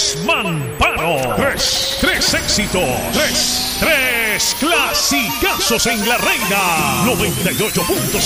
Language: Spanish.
Mamparo. Tres éxitos. Tres clasicazos en La Reina. 98.5.